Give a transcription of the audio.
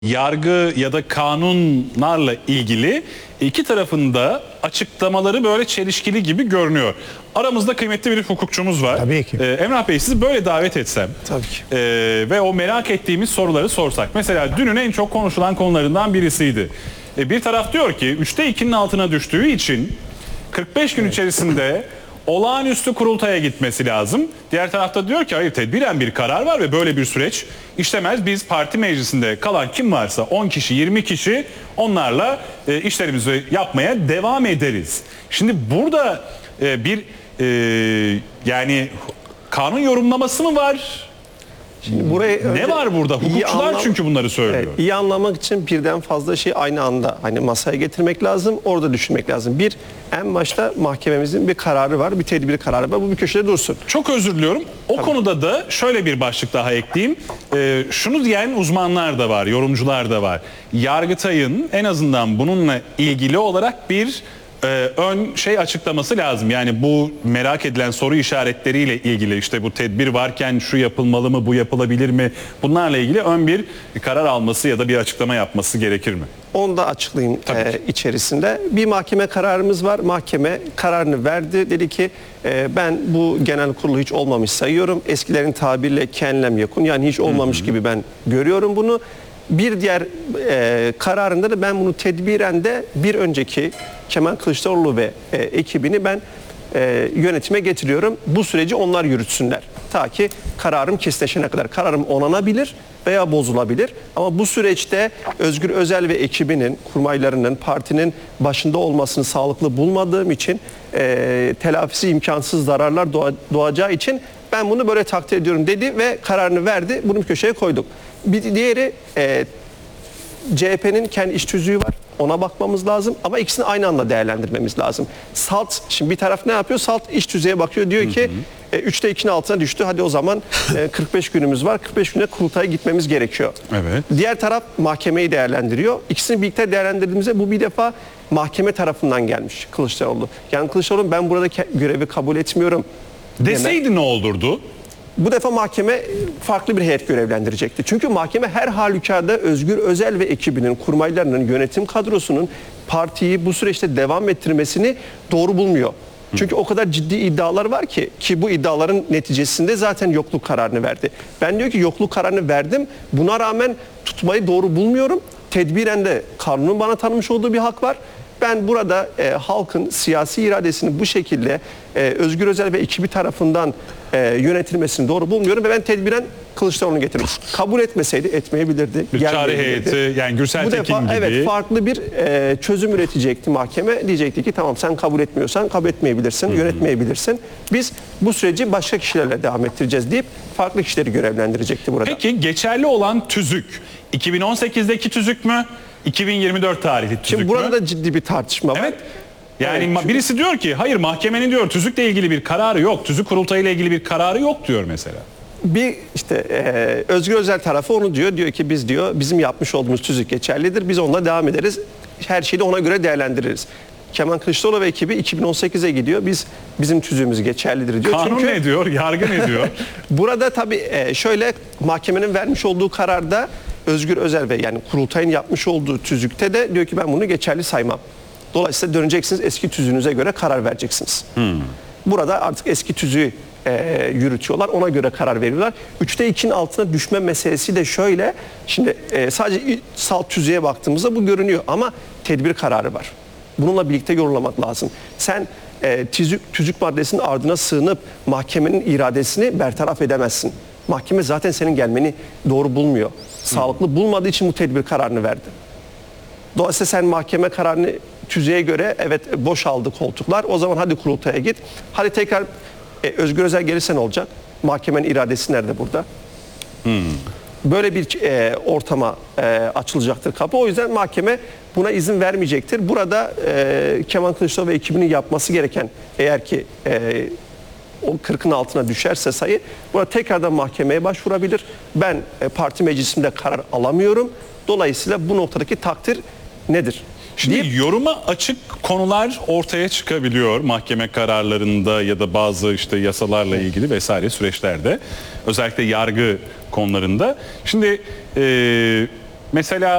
Yargı ya da kanunlarla ilgili iki tarafında açıklamaları böyle çelişkili gibi görünüyor. Aramızda kıymetli bir hukukçumuz var. Tabii ki. Emrah Bey, sizi böyle davet etsem Tabii ki. Ve o merak ettiğimiz soruları sorsak. Mesela dünün en çok konuşulan konularından birisiydi. Bir taraf diyor ki 3'te 2'nin altına düştüğü için 45 gün içerisinde olağanüstü kurultaya gitmesi lazım. Diğer tarafta diyor ki hayır, tedbiren bir karar var ve böyle bir süreç işlemez. Biz parti meclisinde kalan kim varsa 10 kişi 20 kişi onlarla işlerimizi yapmaya devam ederiz. Şimdi burada yani kanun yorumlaması mı var? Şimdi buraya Ne var burada? Hukukçular çünkü bunları söylüyor. Evet, iyi anlamak için birden fazla şey aynı anda masaya getirmek lazım, orada düşünmek lazım. Bir, en başta mahkememizin bir kararı var, bir tedbir kararı var. Bu bir köşede dursun. Çok özür diliyorum. O konuda da şöyle bir başlık daha ekleyeyim. Şunu diyen uzmanlar da var, yorumcular da var. Yargıtay'ın en azından bununla ilgili olarak bir ön açıklaması lazım. Yani bu merak edilen soru işaretleriyle ilgili, işte bu tedbir varken şu yapılmalı mı, bu yapılabilir mi? Bunlarla ilgili ön bir karar alması ya da bir açıklama yapması gerekir mi? Onu da açıklayayım içerisinde. Bir mahkeme kararımız var. Mahkeme kararını verdi. Dedi ki ben bu genel kurulu hiç olmamış sayıyorum. Eskilerin tabiriyle kenlem yakın. Yani hiç olmamış gibi ben görüyorum bunu. Bir diğer kararında da ben bunu tedbiren de bir önceki Kemal Kılıçdaroğlu ve ekibini ben yönetime getiriyorum. Bu süreci onlar yürütsünler. Ta ki kararım kesinleşene kadar. Kararım onanabilir veya bozulabilir. Ama bu süreçte Özgür Özel ve ekibinin, kurmaylarının, partinin başında olmasını sağlıklı bulmadığım için telafisi imkansız zararlar doğacağı için ben bunu böyle takdir ediyorum dedi ve kararını verdi. Bunu bir köşeye koyduk. Bir diğeri CHP'nin kendi iş tüzüğü var. Ona bakmamız lazım ama ikisini aynı anda değerlendirmemiz lazım. SALT, şimdi bir taraf ne yapıyor? SALT iş tüzüğe bakıyor, diyor ki 3'te 2'nin altına düştü. Hadi o zaman 45 günümüz var. 45 güne kurultaya gitmemiz gerekiyor. Evet. Diğer taraf mahkemeyi değerlendiriyor. İkisini birlikte değerlendirdiğimizde bu bir defa mahkeme tarafından gelmiş Kılıçdaroğlu. Yani Kılıçdaroğlu ben burada görevi kabul etmiyorum deseydi ne olurdu? Bu defa mahkeme farklı bir heyet görevlendirecekti. Çünkü mahkeme her halükarda Özgür Özel ve ekibinin, kurmaylarının, yönetim kadrosunun partiyi bu süreçte devam ettirmesini doğru bulmuyor. Çünkü o kadar ciddi iddialar var ki bu iddiaların neticesinde zaten yokluk kararını verdi. Ben diyor ki yokluk kararını verdim. Buna rağmen tutmayı doğru bulmuyorum. Tedbiren de kanunun bana tanımış olduğu bir hak var. Ben burada halkın siyasi iradesini bu şekilde Özgür Özel ve ekibi tarafından yönetilmesini doğru bulmuyorum ve ben tedbiren Kılıçdaroğlu'nu getirdim. Kabul etmeseydi etmeyebilirdi. Bir çare heyeti, yani Gürsel bu Tekin defa, gibi. Evet, farklı bir çözüm üretecekti mahkeme. Diyecekti ki tamam, sen kabul etmiyorsan kabul etmeyebilirsin, yönetmeyebilirsin. Biz bu süreci başka kişilerle devam ettireceğiz deyip farklı kişileri görevlendirecekti burada. Peki geçerli olan tüzük 2018'deki tüzük mü? 2024 tarihli tüzük Şimdi mü? burada da ciddi bir tartışma var. Evet. Yani Evet, birisi diyor ki hayır, mahkemenin diyor tüzükle ilgili bir kararı yok. Tüzük kurultayıyla ilgili bir kararı yok diyor mesela. Bir Özgür Özel tarafı onu diyor ki biz diyor bizim yapmış olduğumuz tüzük geçerlidir. Biz onunla devam ederiz. Her şeyi de ona göre değerlendiririz. Kemal Kılıçdaroğlu ve ekibi 2018'e gidiyor. Bizim tüzüğümüz geçerlidir diyor. Kanun ne diyor? Yargı ne diyor? Burada tabii şöyle, mahkemenin vermiş olduğu kararda Özgür Özel ve yani kurultayın yapmış olduğu tüzükte de diyor ki ben bunu geçerli saymam. Dolayısıyla döneceksiniz, eski tüzüğünüze göre karar vereceksiniz. Burada artık eski tüzüğü yürütüyorlar. Ona göre karar veriyorlar. 3'te 2'nin altına düşme meselesi de şöyle. Şimdi sadece salt tüzüğe baktığımızda bu görünüyor ama tedbir kararı var. Bununla birlikte yorumlamak lazım. Sen tüzük maddesinin ardına sığınıp mahkemenin iradesini bertaraf edemezsin. Mahkeme zaten senin gelmeni doğru bulmuyor. Sağlıklı bulmadığı için bu tedbir kararını verdi. Dolayısıyla sen mahkeme kararını tüzüğe göre evet boşaldı koltuklar. O zaman hadi kurultaya git. Hadi tekrar Özgür Özel gelirse ne olacak? Mahkemenin iradesi nerede burada? Böyle bir ortama açılacaktır kapı. O yüzden mahkeme buna izin vermeyecektir. Burada Kemal Kılıçdaroğlu ve ekibinin yapması gereken, eğer ki o 40'ın altına düşerse sayı, burada tekrardan mahkemeye başvurabilir. Ben parti meclisinde karar alamıyorum. Dolayısıyla bu noktadaki takdir nedir? Şimdi yoruma açık konular ortaya çıkabiliyor mahkeme kararlarında ya da bazı yasalarla ilgili vesaire süreçlerde, özellikle yargı konularında. Şimdi Mesela